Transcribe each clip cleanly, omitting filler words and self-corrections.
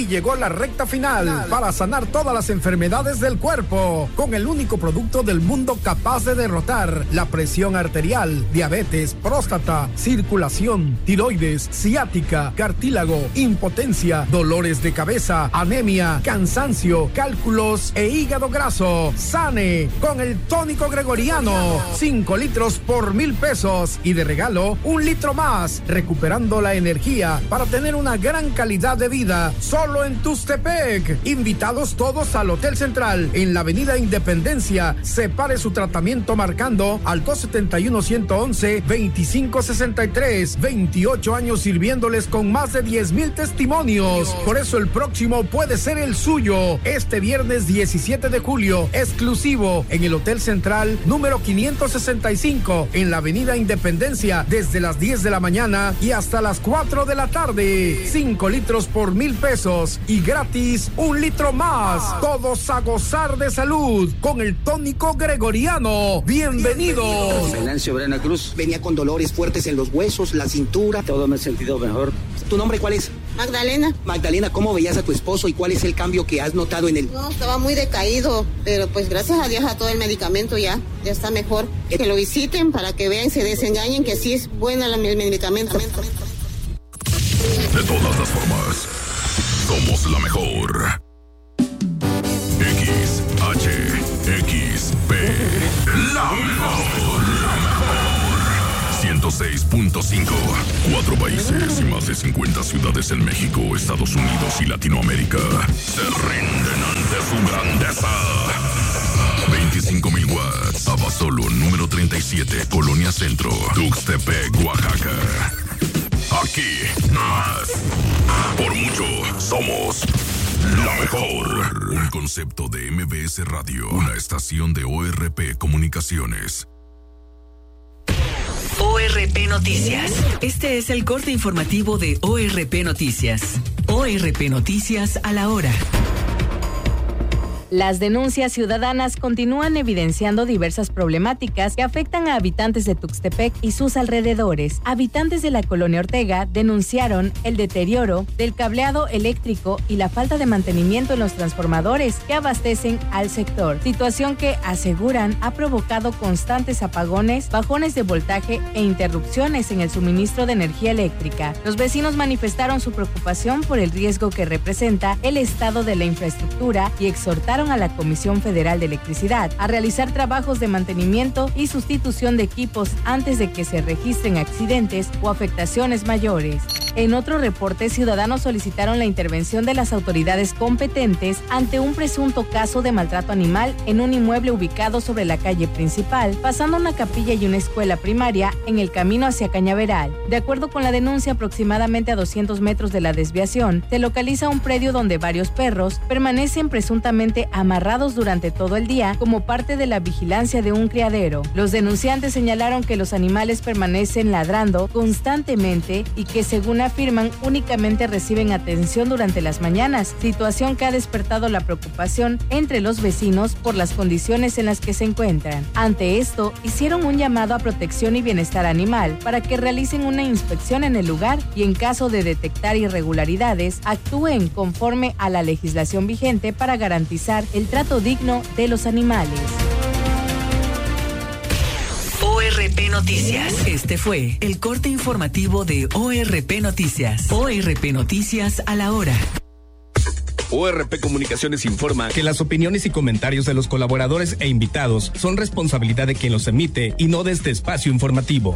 llegó la recta final para sanar todas las enfermedades del cuerpo con el único producto del mundo capaz de derrotar la presión arterial, diabetes, próstata, circulación, tiroides, ciática, cartílago, impotencia, dolores de cabeza, anemia, cansancio, cálculos e hígado graso. Sane con el tónico gregoriano. 5 litros por $1,000 y de regalo 1 litro más, recuperando la energía para tener una gran calidad de vida. Solo en Tuxtepec. Invitados todos al Hotel Central en la Avenida Independencia. Separe su tratamiento marcando al 271-111-2563. 28 años sirviéndoles con más de 10,000 testimonios. Por eso el próximo puede ser el suyo. Este viernes 17 de julio, exclusivo en el Hotel Central número 565 en la Avenida Independencia, desde las 10 de la mañana y hasta las 4 de la tarde. 5 litros por $1,000 y gratis 1 litro más. Todos a gozar de salud con el tónico gregoriano. Bienvenidos. Venancio Brena Cruz. Venía con dolores fuertes en los huesos, la cintura. Todo me he sentido mejor. ¿Tu nombre cuál es? Magdalena. Magdalena, ¿cómo veías a tu esposo y cuál es el cambio que has notado en él? No, estaba muy decaído, pero pues gracias a Dios a todo el medicamento ya está mejor. Que lo visiten para que vean, se desengañen que sí es buena el medicamento. De todas las formas, somos la mejor. XHXP, la mejor. 106.5. 4 países y más de 50 ciudades en México, Estados Unidos y Latinoamérica se rinden ante su grandeza. 25,000 watts. Abasolo, número 37, Colonia Centro, Tuxtepec, Oaxaca. Aquí, más. Por mucho, somos la mejor. Un concepto de MBS Radio, una estación de ORP Comunicaciones. ORP Noticias. Este es el corte informativo de ORP Noticias. ORP Noticias a la hora. Las denuncias ciudadanas continúan evidenciando diversas problemáticas que afectan a habitantes de Tuxtepec y sus alrededores. Habitantes de la colonia Ortega denunciaron el deterioro del cableado eléctrico y la falta de mantenimiento en los transformadores que abastecen al sector, situación que aseguran ha provocado constantes apagones, bajones de voltaje e interrupciones en el suministro de energía eléctrica. Los vecinos manifestaron su preocupación por el riesgo que representa el estado de la infraestructura y exhortaron a la Comisión Federal de Electricidad a realizar trabajos de mantenimiento y sustitución de equipos antes de que se registren accidentes o afectaciones mayores. En otro reporte, ciudadanos solicitaron la intervención de las autoridades competentes ante un presunto caso de maltrato animal en un inmueble ubicado sobre la calle principal, pasando una capilla y una escuela primaria en el camino hacia Cañaveral. De acuerdo con la denuncia, aproximadamente a 200 metros de la desviación, se localiza un predio donde varios perros permanecen presuntamente amarrados durante todo el día como parte de la vigilancia de un criadero. Los denunciantes señalaron que los animales permanecen ladrando constantemente y que, según afirman, únicamente reciben atención durante las mañanas, situación que ha despertado la preocupación entre los vecinos por las condiciones en las que se encuentran. Ante esto, hicieron un llamado a Protección y Bienestar Animal para que realicen una inspección en el lugar y, en caso de detectar irregularidades, actúen conforme a la legislación vigente para garantizar el trato digno de los animales. ORP Noticias. Este fue el corte informativo de ORP Noticias. ORP Noticias a la hora. ORP Comunicaciones informa que las opiniones y comentarios de los colaboradores e invitados son responsabilidad de quien los emite y no de este espacio informativo.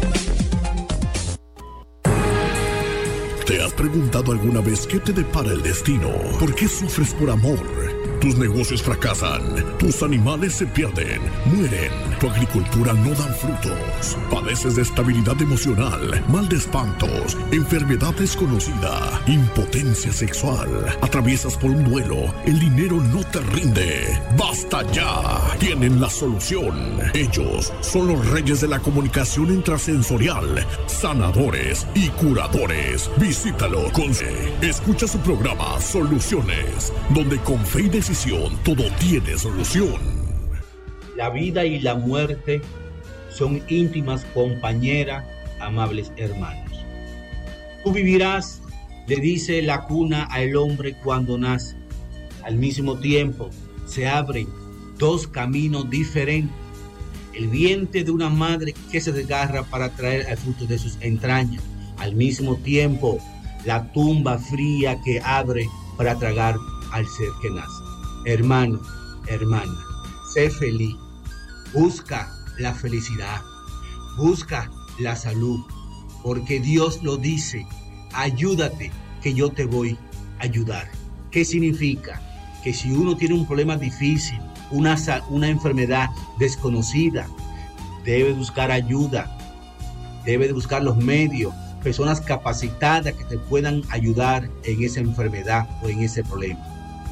¿Te has preguntado alguna vez qué te depara el destino? ¿Por qué sufres por amor? Tus negocios fracasan, tus animales se pierden, mueren, tu agricultura no da frutos, padeces de estabilidad emocional, mal de espantos, enfermedad desconocida, impotencia sexual, atraviesas por un duelo, el dinero no te rinde. ¡Basta ya! Tienen la solución. Ellos son los reyes de la comunicación intrasensorial, sanadores y curadores. Visítalo. Escucha su programa Soluciones, donde con fe y decisión todo tiene solución. La vida y la muerte son íntimas compañeras, amables hermanos. Tú vivirás le dice la cuna al hombre cuando nace. Al mismo tiempo se abren dos caminos diferentes. El vientre de una madre que se desgarra para traer al fruto de sus entrañas. Al mismo tiempo, la tumba fría que abre para tragar al ser que nace. Hermano, hermana, sé feliz. Busca la felicidad. Busca la salud. Porque Dios lo dice. Ayúdate, que yo te voy a ayudar. ¿Qué significa? Que si uno tiene un problema difícil, una enfermedad desconocida, debe buscar ayuda, debe buscar los medios, personas capacitadas que te puedan ayudar en esa enfermedad o en ese problema.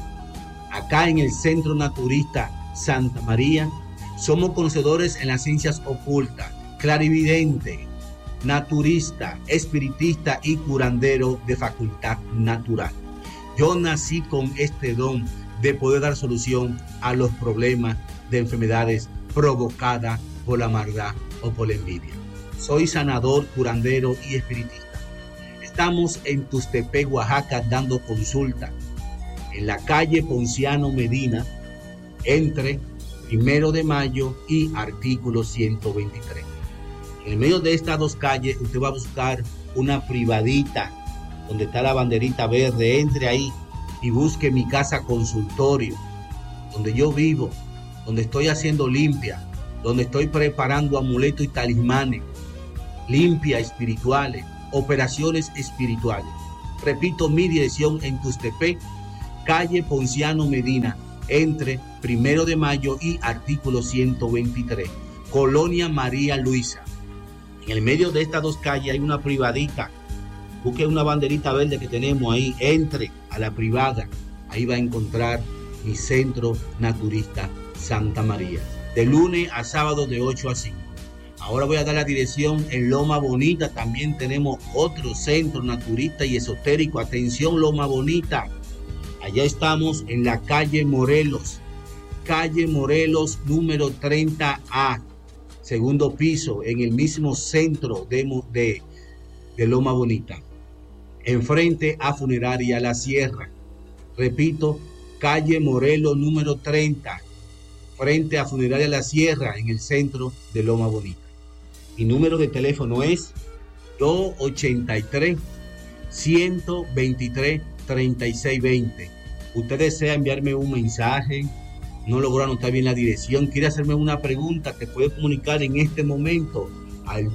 Acá en el Centro Naturista Santa María, somos conocedores en las ciencias ocultas, clarividente, naturista, espiritista y curandero de facultad natural. Yo nací con este don de poder dar solución a los problemas de enfermedades provocadas por la maldad o por la envidia. Soy sanador, curandero y espiritista. Estamos en Tuxtepec, Oaxaca, dando consulta en la calle Ponciano Medina, entre 1 de Mayo y artículo 123. En el medio de estas dos calles, usted va a buscar una privadita donde está la banderita verde. Entre ahí y busque mi casa consultorio, donde yo vivo, donde estoy haciendo limpia, donde estoy preparando amuletos y talismanes, limpia espirituales, operaciones espirituales. Repito, mi dirección en Tuxtepec, calle Ponciano Medina, entre 1 de Mayo y artículo 123, Colonia María Luisa. En el medio de estas dos calles hay una privadita. Busque una banderita verde que tenemos ahí, entre a la privada. Ahí va a encontrar mi Centro Naturista Santa María. De lunes a sábado de 8 a 5. Ahora voy a dar la dirección en Loma Bonita. También tenemos otro centro naturista y esotérico. Atención, Loma Bonita. Allá estamos en la calle Morelos. Calle Morelos número 30A. Segundo piso, en el mismo centro de Loma Bonita. Enfrente a Funeraria La Sierra. Repito, calle Morelos número 30, frente a Funeraria La Sierra, en el centro de Loma Bonita. Mi número de teléfono es 283-123-3620. Usted desea enviarme un mensaje, no logró anotar bien la dirección, quiere hacerme una pregunta, te puede comunicar en este momento al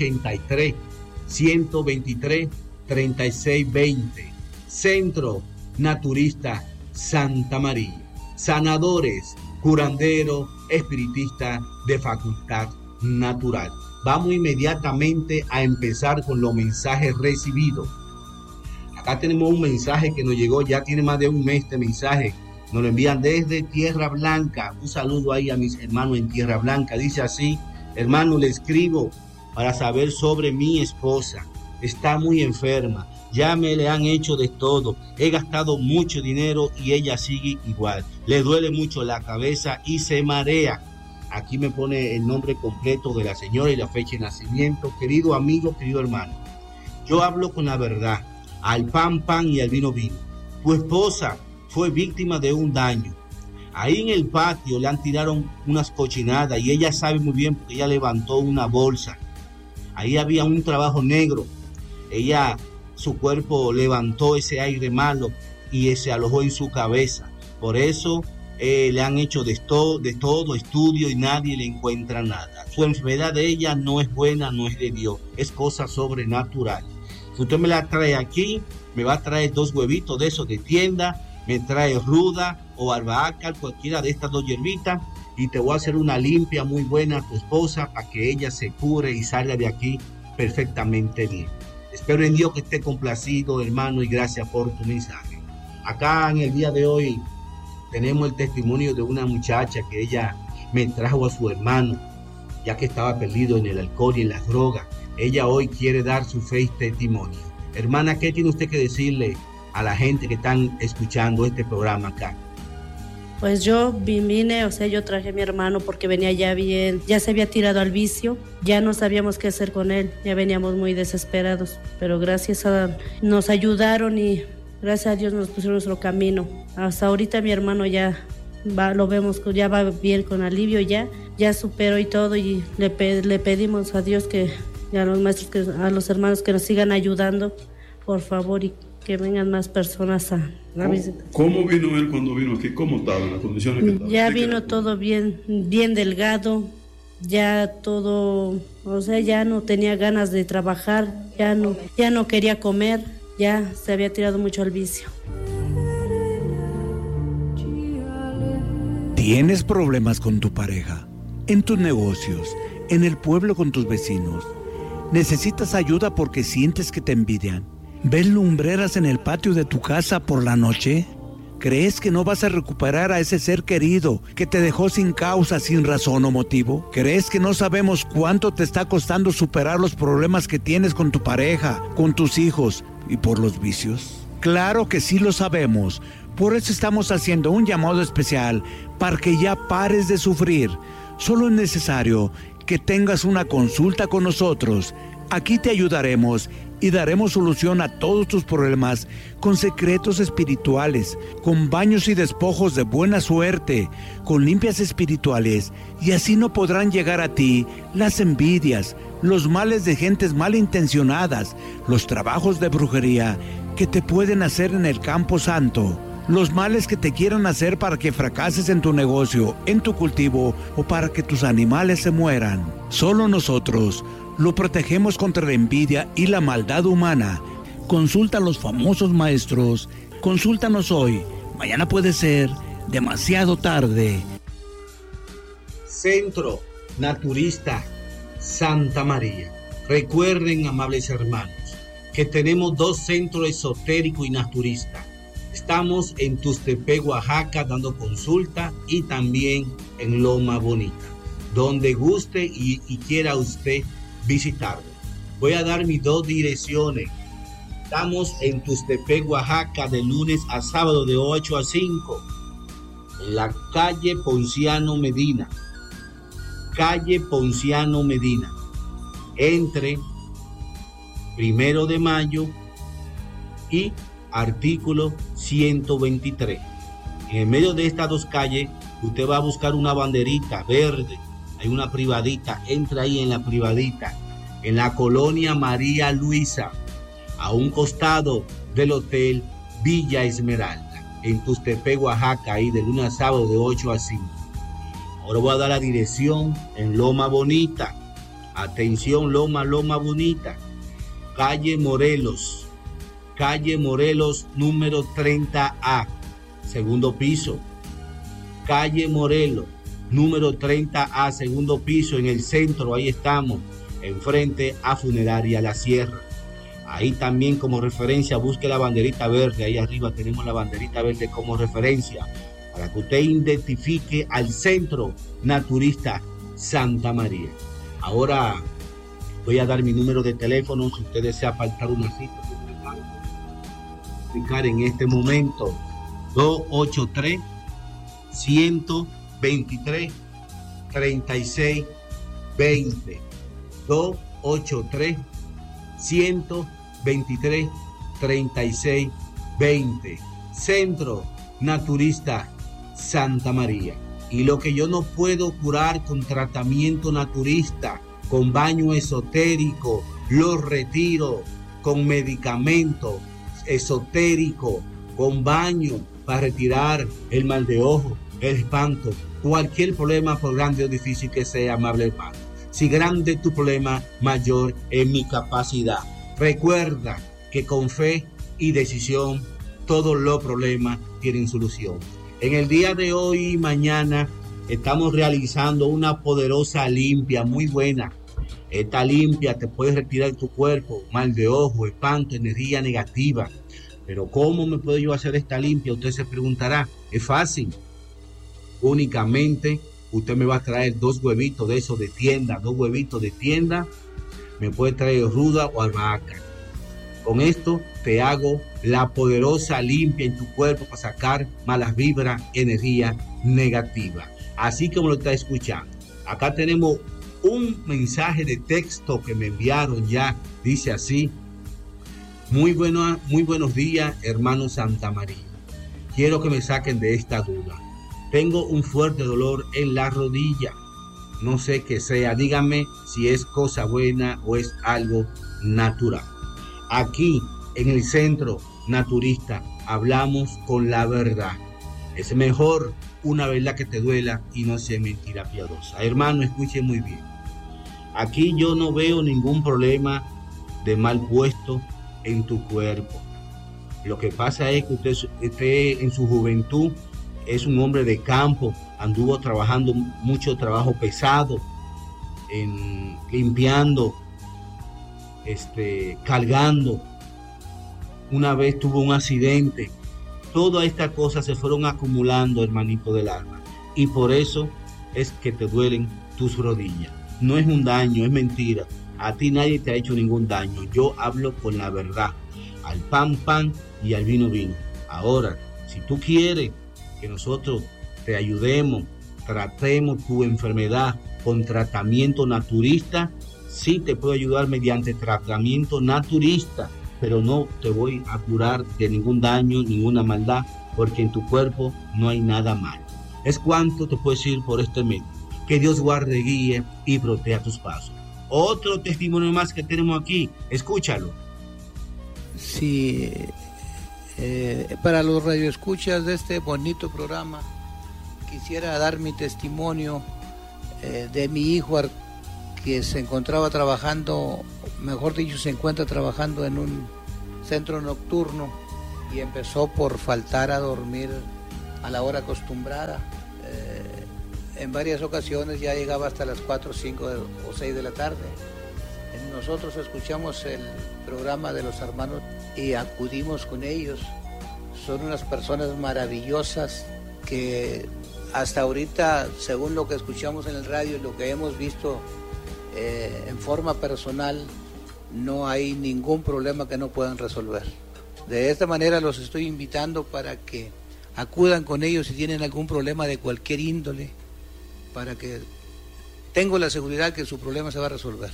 283-123-3620. Centro Naturista Santa María. Sanadores, curandero, espiritista de facultad natural. Vamos inmediatamente a empezar con los mensajes recibidos. Acá tenemos un mensaje que nos llegó, ya tiene más de un mes este mensaje. Nos lo envían desde Tierra Blanca. Un saludo ahí a mis hermanos en Tierra Blanca. Dice así: hermano, le escribo para saber sobre mi esposa. Está muy enferma. Ya me le han hecho de todo. He gastado mucho dinero y ella sigue igual. Le duele mucho la cabeza y se marea. Aquí me pone el nombre completo de la señora y la fecha de nacimiento. Querido amigo, querido hermano, yo hablo con la verdad. Al pan, pan y al vino, vino. Tu esposa fue víctima de un daño. Ahí en el patio le han tirado unas cochinadas y ella sabe muy bien porque ella levantó una bolsa. Ahí había un trabajo negro. Su cuerpo levantó ese aire malo y se alojó en su cabeza. Por eso le han hecho de todo estudio y nadie le encuentra nada. Su enfermedad de ella no es buena, no es de Dios, es cosa sobrenatural. Si usted me la trae aquí, me va a traer 2 huevitos de esos de tienda, me trae ruda o albahaca, cualquiera de estas 2 hierbitas, y te voy a hacer una limpia muy buena a tu esposa para que ella se cure y salga de aquí perfectamente bien. Espero en Dios que esté complacido, hermano, y gracias por tu mensaje. Acá en el día de hoy tenemos el testimonio de una muchacha que ella me trajo a su hermano, ya que estaba perdido en el alcohol y en las drogas. Ella hoy quiere dar su fe y testimonio. Hermana, ¿qué tiene usted que decirle a la gente que están escuchando este programa acá? Pues yo vine, yo traje a mi hermano porque venía ya bien, ya se había tirado al vicio, ya no sabíamos qué hacer con él, ya veníamos muy desesperados, pero nos ayudaron y gracias a Dios nos pusieron nuestro camino. Hasta ahorita mi hermano ya lo vemos, ya va bien con alivio, ya superó y todo, y le pedimos a Dios y a los maestros, a los hermanos que nos sigan ayudando, por favor, y que vengan más personas a visitar. ¿Cómo vino él cuando vino aquí? ¿Cómo estaba, en las condiciones que estaba? Ya vino todo bien delgado, ya todo, ya no tenía ganas de trabajar, ya no quería comer, ya se había tirado mucho al vicio. ¿Tienes problemas con tu pareja, en tus negocios, en el pueblo con tus vecinos? ¿Necesitas ayuda porque sientes que te envidian? ¿Ves lumbreras en el patio de tu casa por la noche? ¿Crees que no vas a recuperar a ese ser querido que te dejó sin causa, sin razón o motivo? ¿Crees que no sabemos cuánto te está costando superar los problemas que tienes con tu pareja, con tus hijos y por los vicios? Claro que sí lo sabemos. Por eso estamos haciendo un llamado especial para que ya pares de sufrir. Solo es necesario que tengas una consulta con nosotros. Aquí te ayudaremos y daremos solución a todos tus problemas con secretos espirituales, con baños y despojos de buena suerte, con limpias espirituales, y así no podrán llegar a ti las envidias, los males de gentes malintencionadas, los trabajos de brujería que te pueden hacer en el campo santo, los males que te quieran hacer para que fracases en tu negocio, en tu cultivo o para que tus animales se mueran. Solo nosotros lo protegemos contra la envidia y la maldad humana. Consulta a los famosos maestros. Consúltanos hoy. Mañana puede ser demasiado tarde. Centro Naturista Santa María. Recuerden, amables hermanos, que tenemos 2 centros esotéricos y naturistas. Estamos en Tuxtepec, Oaxaca, dando consulta, y también en Loma Bonita, donde guste y quiera usted visitarlo. Voy a dar mis 2 direcciones. Estamos en Tuxtepec, Oaxaca, de lunes a sábado de 8 a 5, en la calle Ponciano Medina. Calle Ponciano Medina, entre 1 de Mayo y artículo 123. En el medio de estas 2 calles, usted va a buscar una banderita verde. Hay una privadita, entra ahí en la privadita, en la colonia María Luisa, a un costado del hotel Villa Esmeralda, en Tuxtepec, Oaxaca, ahí de lunes a sábado de 8 a 5. Ahora voy a dar la dirección en Loma Bonita. Atención, Loma Bonita. Calle Morelos, número 30A, segundo piso. Calle Morelos, número 30A, segundo piso, en el centro. Ahí estamos, enfrente a Funeraria La Sierra. Ahí también como referencia busque la banderita verde. Ahí arriba tenemos la banderita verde como referencia, para que usted identifique al Centro Naturista Santa María. Ahora voy a dar mi número de teléfono si usted desea apartar una cita. Explicar en este momento: 283-123-3620. 283-123-3620. Centro Naturista Santa María. Y lo que yo no puedo curar con tratamiento naturista, con baño esotérico, lo retiro con medicamento esotérico, con baño para retirar el mal de ojo, el espanto, cualquier problema, por grande o difícil que sea, amable hermano. Si grande tu problema, mayor es mi capacidad. Recuerda que con fe y decisión todos los problemas tienen solución. En el día de hoy y mañana estamos realizando una poderosa limpia muy buena. Esta limpia te puede retirar tu cuerpo, mal de ojo, espanto, energía negativa. Pero ¿cómo me puedo yo hacer esta limpia? Usted se preguntará. Es fácil. Únicamente usted me va a traer 2 huevitos de esos de tienda, 2 huevitos de tienda. Me puede traer ruda o albahaca. Con esto te hago la poderosa limpia en tu cuerpo para sacar malas vibras, energía negativa. Así como lo estás escuchando. Acá tenemos un mensaje de texto que me enviaron ya. Dice así: muy buenos días, hermano Santa María. Quiero que me saquen de esta duda. Tengo un fuerte dolor en la rodilla. No sé qué sea. Dígame si es cosa buena o es algo natural. Aquí en el Centro Naturista hablamos con la verdad. Es mejor una verdad que te duela y no sea mentira piadosa. Hermano, escuche muy bien. Aquí yo no veo ningún problema de mal puesto en tu cuerpo. Lo que pasa es que usted en su juventud es un hombre de campo, anduvo trabajando mucho trabajo pesado, limpiando, cargando. Una vez tuvo un accidente. Todas estas cosas se fueron acumulando, hermanito del alma, y por eso es que te duelen tus rodillas. No es un daño, es mentira. A ti nadie te ha hecho ningún daño. Yo hablo con la verdad. Al pan, pan y al vino, vino. Ahora, si tú quieres que nosotros te ayudemos, tratemos tu enfermedad con tratamiento naturista, sí te puedo ayudar mediante tratamiento naturista, pero no te voy a curar de ningún daño, ninguna maldad, porque en tu cuerpo no hay nada malo. Es cuanto te puedo decir por este medio. Que Dios guarde, guíe y proteja tus pasos. Otro testimonio más que tenemos aquí, escúchalo. Sí, para los radioescuchas de este bonito programa, quisiera dar mi testimonio de mi hijo que se encontraba trabajando, mejor dicho, se encuentra trabajando en un centro nocturno y empezó por faltar a dormir a la hora acostumbrada. En varias ocasiones ya llegaba hasta las 4, 5 o 6 de la tarde. Nosotros escuchamos el programa de los hermanos y acudimos con ellos. Son unas personas maravillosas que hasta ahorita, según lo que escuchamos en el radio y lo que hemos visto en forma personal, no hay ningún problema que no puedan resolver. De esta manera los estoy invitando para que acudan con ellos si tienen algún problema de cualquier índole, para que tengo la seguridad que su problema se va a resolver.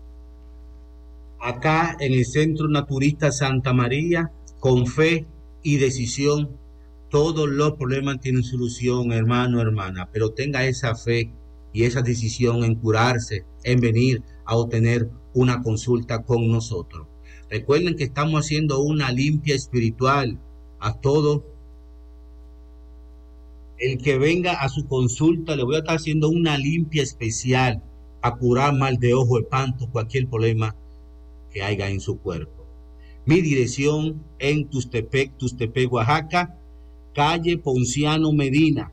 Acá en el Centro Naturista Santa María, con fe y decisión, todos los problemas tienen solución, hermano, hermana, pero tenga esa fe y esa decisión en curarse, en venir a obtener una consulta con nosotros. Recuerden que estamos haciendo una limpia espiritual a todo el que venga a su consulta. Le voy a estar haciendo una limpia especial a curar mal de ojo, espanto, cualquier problema que haya en su cuerpo. Mi dirección en Tuxtepec, Oaxaca, calle Ponciano Medina,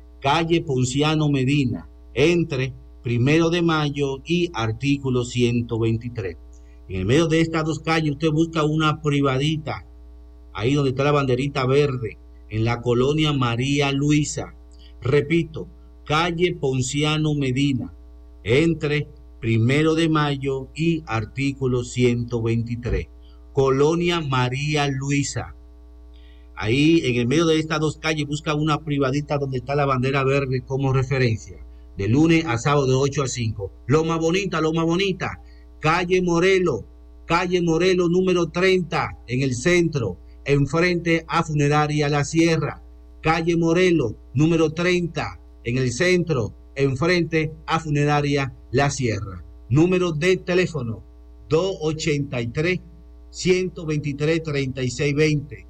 entre 1 de Mayo y artículo 123. En el medio de estas dos calles usted busca una privadita, ahí donde está la banderita verde, en la colonia María Luisa. Repito, calle Ponciano Medina, entre 1 de Mayo y artículo 123. Colonia María Luisa. Ahí en el medio de estas dos calles busca una privadita donde está la bandera verde como referencia. De lunes a sábado de 8 a 5. Loma Bonita. Calle Morelo número 30 en el centro, enfrente a Funeraria La Sierra. Calle Morelo número 30 en el centro, enfrente a Funeraria La Sierra. Número de teléfono 283-123-3620.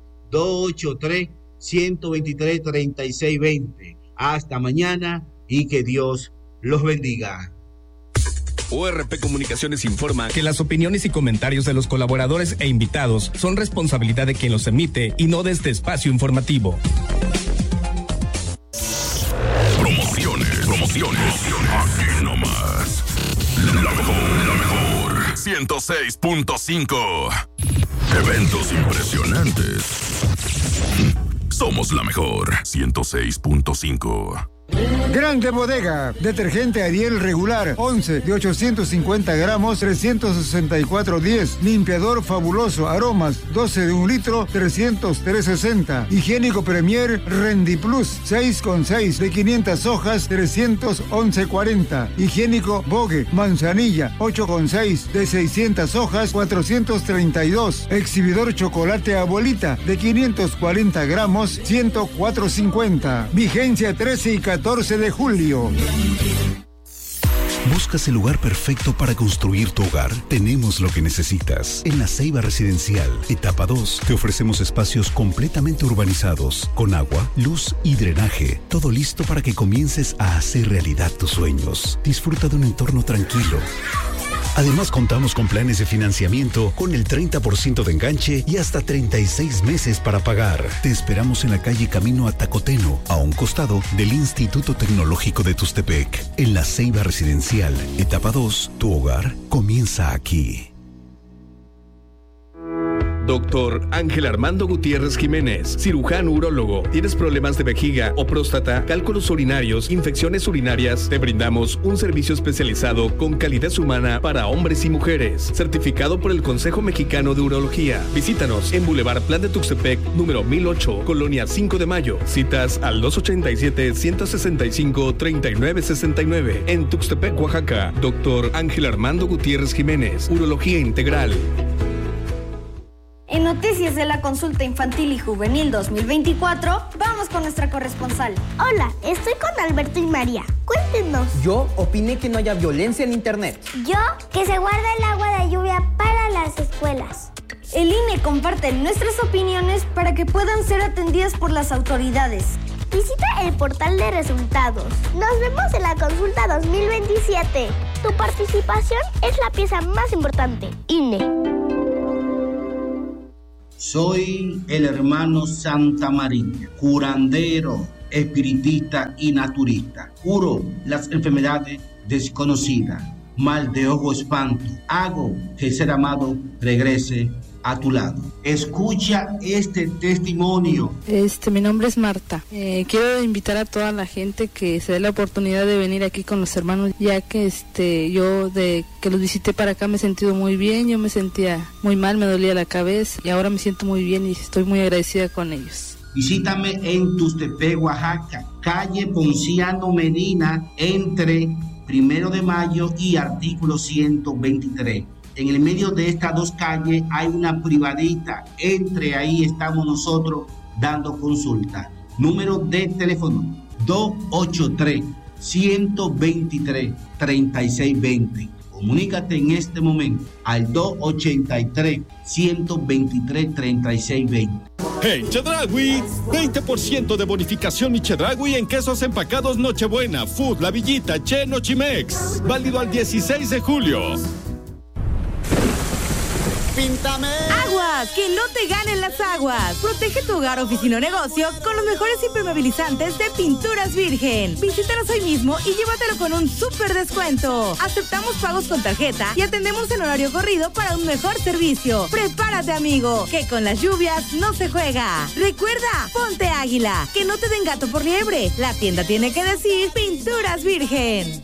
283-123-3620. Hasta mañana y que Dios los bendiga. ORP Comunicaciones informa que las opiniones y comentarios de los colaboradores e invitados son responsabilidad de quien los emite y no de este espacio informativo. Promociones. Aquí nomás. La mejor. 106.5. Eventos impresionantes. Somos la mejor. 106.5. Grande Bodega, detergente Ariel regular, 11 de 850 gramos, 364.10. Limpiador Fabuloso Aromas, 12 de 1 litro, 303.60. Higiénico Premier Rendi Plus, 6,6 de 500 hojas, 311.40. Higiénico Vogue Manzanilla, 8,6 de 600 hojas, 432. Exhibidor Chocolate Abuelita, de 540 gramos, 104.50. Vigencia 13 y 14 de julio. ¿Buscas el lugar perfecto para construir tu hogar? Tenemos lo que necesitas. En La Ceiba Residencial, etapa 2, te ofrecemos espacios completamente urbanizados, con agua, luz y drenaje. Todo listo para que comiences a hacer realidad tus sueños. Disfruta de un entorno tranquilo. Además, contamos con planes de financiamiento con el 30% de enganche y hasta 36 meses para pagar. Te esperamos en la calle Camino a Tacoteno, a un costado del Instituto Tecnológico de Tustepec. En La Ceiba Residencial, etapa 2, tu hogar comienza aquí. Doctor Ángel Armando Gutiérrez Jiménez, cirujano urólogo. ¿Tienes problemas de vejiga o próstata, cálculos urinarios, infecciones urinarias? Te brindamos un servicio especializado con calidez humana para hombres y mujeres, certificado por el Consejo Mexicano de Urología. Visítanos en Boulevard Plan de Tuxtepec, número 1008, Colonia 5 de Mayo. Citas al 287-165-3969. En Tuxtepec, Oaxaca. Doctor Ángel Armando Gutiérrez Jiménez, Urología Integral. En Noticias de la Consulta Infantil y Juvenil 2024, vamos con nuestra corresponsal. Hola, estoy con Alberto y María. Cuéntenos. Yo opiné que no haya violencia en Internet. Yo, que se guarda el agua de lluvia para las escuelas. El INE comparte nuestras opiniones para que puedan ser atendidas por las autoridades. Visita el portal de resultados. Nos vemos en la consulta 2027. Tu participación es la pieza más importante. INE. Soy el hermano Santa María, curandero, espiritista y naturista. Curo las enfermedades desconocidas, mal de ojo, espanto. Hago que el ser amado regrese a tu lado. Escucha este testimonio. Mi nombre es Marta. Quiero invitar a toda la gente que se dé la oportunidad de venir aquí con los hermanos, ya que yo de que los visité para acá me he sentido muy bien. Yo me sentía muy mal, me dolía la cabeza y ahora me siento muy bien y estoy muy agradecida con ellos. Visítame en Tustepec, Oaxaca, calle Ponciano Medina, entre 1 de Mayo y artículo 123. En el medio de estas dos calles hay una privadita. Entre ahí estamos nosotros dando consulta. Número de teléfono 283-123-3620. Comunícate en este momento al 283-123-3620. En Chedraui, 20% de bonificación y Chedraui en quesos empacados Nochebuena, Food, La Villita, Che, Nochimex. Válido al 16 de julio. ¡Píntame! ¡Aguas! ¡Que no te ganen las aguas! Protege tu hogar, oficina o negocio con los mejores impermeabilizantes de Pinturas Virgen. Visítanos hoy mismo y llévatelo con un súper descuento. Aceptamos pagos con tarjeta y atendemos en horario corrido para un mejor servicio. Prepárate, amigo, que con las lluvias no se juega. Recuerda, ponte águila, que no te den gato por liebre. La tienda tiene que decir Pinturas Virgen.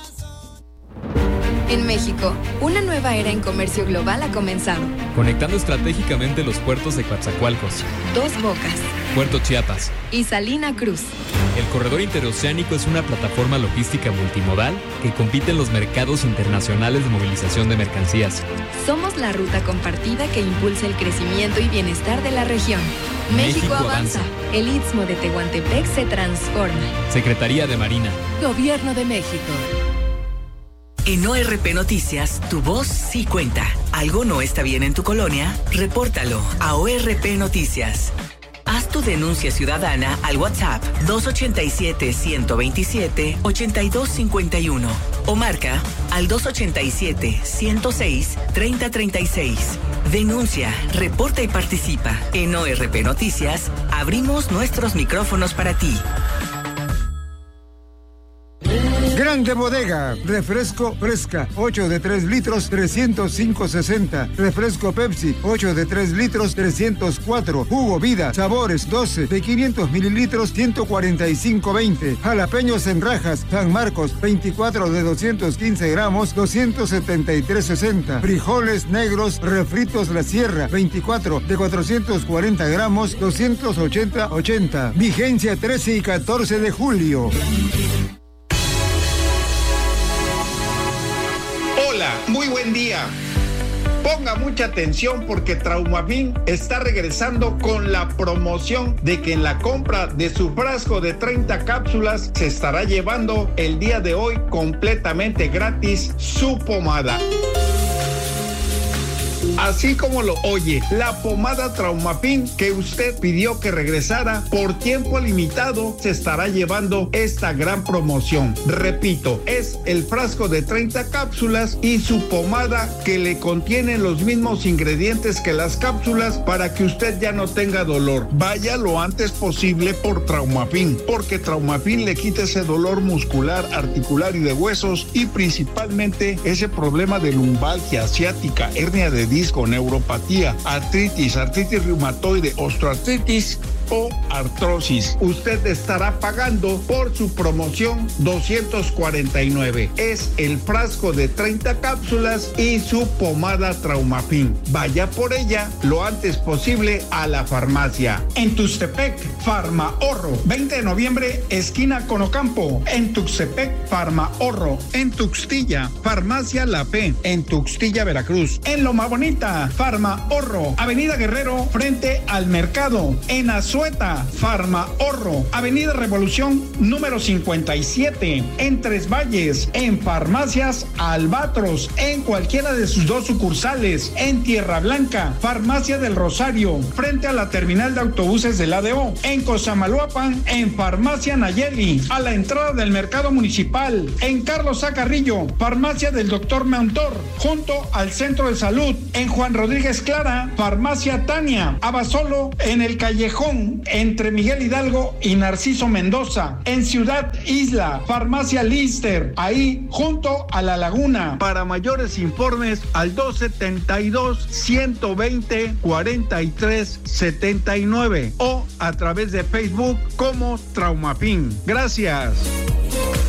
En México, una nueva era en comercio global ha comenzado. Conectando estratégicamente los puertos de Coatzacoalcos, Dos Bocas, Puerto Chiapas y Salina Cruz. El corredor interoceánico es una plataforma logística multimodal que compite en los mercados internacionales de movilización de mercancías. Somos la ruta compartida que impulsa el crecimiento y bienestar de la región. México avanza. El Istmo de Tehuantepec se transforma. Secretaría de Marina. Gobierno de México. En ORP Noticias, tu voz sí cuenta. ¿Algo no está bien en tu colonia? Repórtalo a ORP Noticias. Haz tu denuncia ciudadana al WhatsApp 287-127-8251 o marca al 287-106-3036. Denuncia, reporta y participa. En ORP Noticias, abrimos nuestros micrófonos para ti. Plan de bodega. Refresco Fresca, 8 de 3 litros, 305.60. Refresco Pepsi, 8 de 3 litros, 304. Jugo Vida, sabores, 12 de 500 mililitros, 145.20. Jalapeños en rajas, San Marcos, 24 de 215 gramos, 273.60. Frijoles negros, refritos La Sierra, 24 de 440 gramos, 280.80. Vigencia 13 y 14 de julio. Hola, muy buen día. Ponga mucha atención porque Traumafin está regresando con la promoción de que en la compra de su frasco de 30 cápsulas se estará llevando el día de hoy completamente gratis su pomada. Así como lo oye, la pomada Traumafin que usted pidió que regresara por tiempo limitado se estará llevando esta gran promoción. Repito, es el frasco de 30 cápsulas y su pomada que le contiene los mismos ingredientes que las cápsulas para que usted ya no tenga dolor. Vaya lo antes posible por Traumafin, porque Traumafin le quita ese dolor muscular, articular y de huesos y principalmente ese problema de lumbalgia, ciática, hernia de disco, neuropatía, artritis reumatoide, osteoartritis o artrosis. Usted estará pagando por su promoción $249. Es el frasco de 30 cápsulas y su pomada Traumafin. Vaya por ella lo antes posible a la farmacia. En Tuxtepec, Farmahorro, 20 de noviembre, esquina Conocampo. En Tuxtepec, Farmahorro. En Tuxtilla, Farmacia La P. En Tuxtilla, Veracruz. En Loma Bonita, Farmahorro, Avenida Guerrero, frente al mercado. En Azueta, Farmahorro, Avenida Revolución, número 57. En Tres Valles, en Farmacias Albatros, en cualquiera de sus dos sucursales. En Tierra Blanca, Farmacia del Rosario, frente a la terminal de autobuses del ADO. En Cosamaloapan, en Farmacia Nayeli, a la entrada del mercado municipal. En Carlos A. Carrillo, Farmacia del Dr. Meuntor, junto al Centro de Salud. En Juan Rodríguez Clara, Farmacia Tania. Abasolo, en el Callejón, entre Miguel Hidalgo y Narciso Mendoza. En Ciudad Isla, Farmacia Lister, ahí junto a La Laguna. Para mayores informes al 272-120-4379 o a través de Facebook como Traumafin. Gracias.